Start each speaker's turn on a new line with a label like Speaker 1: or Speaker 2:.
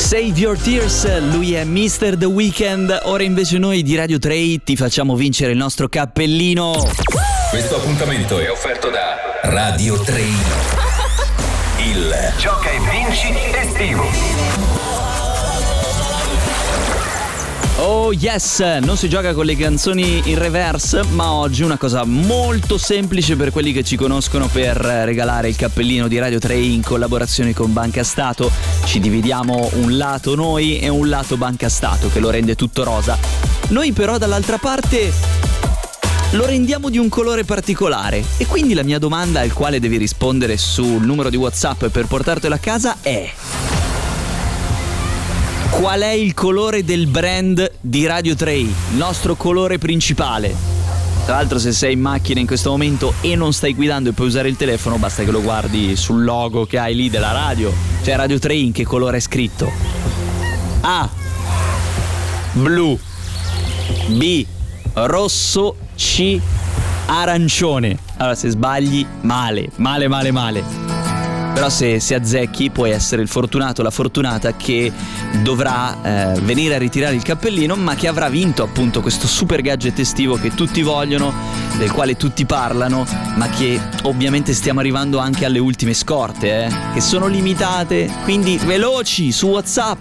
Speaker 1: Save Your Tears, lui è Mr. The Weeknd. Ora invece noi di Radio 3 ti facciamo vincere il nostro cappellino.
Speaker 2: Questo appuntamento è offerto da Radio 3, il Gioca e Vinci estivo.
Speaker 1: Oh yes, non si gioca con le canzoni in reverse, ma oggi una cosa molto semplice per quelli che ci conoscono per regalare il cappellino di Radio 3 in collaborazione con Banca Stato. Ci dividiamo un lato noi e un lato Banca Stato che lo rende tutto rosa. Noi però dall'altra parte lo rendiamo di un colore particolare e quindi la mia domanda al quale devi rispondere sul numero di WhatsApp per portartelo a casa è: qual è il colore del brand di Radio 3, il nostro colore principale? Tra l'altro, se sei in macchina in questo momento e non stai guidando e puoi usare il telefono, basta che lo guardi sul logo che hai lì della radio. Cioè Radio 3 in che colore è scritto? A, blu. B, rosso. C, arancione. Allora, se sbagli, male. Però se azzecchi puoi essere il fortunato o la fortunata che dovrà venire a ritirare il cappellino, ma che avrà vinto appunto questo super gadget estivo che tutti vogliono, del quale tutti parlano, ma che ovviamente stiamo arrivando anche alle ultime scorte, che sono limitate. Quindi veloci su WhatsApp